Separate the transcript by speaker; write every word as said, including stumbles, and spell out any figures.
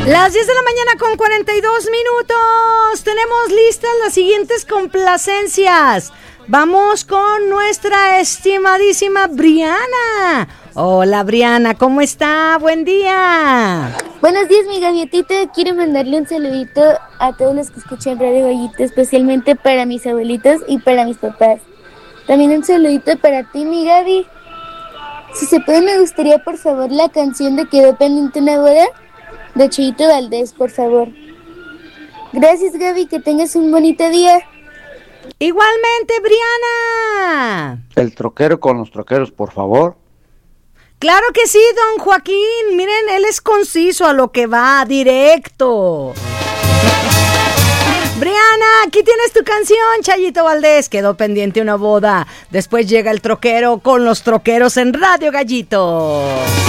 Speaker 1: Las diez de la mañana con cuarenta y dos minutos. Tenemos listas las siguientes complacencias. Vamos con nuestra estimadísima Briana. Hola Briana, ¿cómo está? Buen día.
Speaker 2: Buenos días, mi gaviotita. Quiero mandarle un saludito a todos los que escuchan Radio Gallito, especialmente para mis abuelitos y para mis papás. También un saludito para ti, mi Gaby. Si se puede, me gustaría, por favor, la canción de Quedó pendiente una boda de Chuyito Valdés, por favor. Gracias, Gaby, que tengas un bonito día.
Speaker 1: Igualmente, Briana.
Speaker 3: El troquero con los troqueros, por favor.
Speaker 1: Claro que sí, don Joaquín. Miren, él es conciso, a lo que va, directo. Briana, aquí tienes tu canción, Chayito Valdés. Quedó pendiente una boda. Después llega el troquero con los troqueros en Radio Gallito.